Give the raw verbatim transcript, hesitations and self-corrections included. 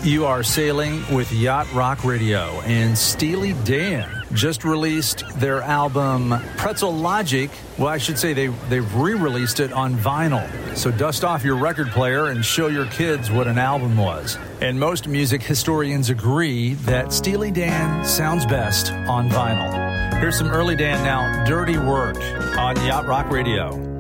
You are sailing with Yacht Rock Radio, and Steely Dan just released their album Pretzel Logic. Well, I should say they, they've re-released it on vinyl. So dust off your record player and show your kids what an album was. And most music historians agree that Steely Dan sounds best on vinyl. Here's some early Dan now, Dirty Work on Yacht Rock Radio.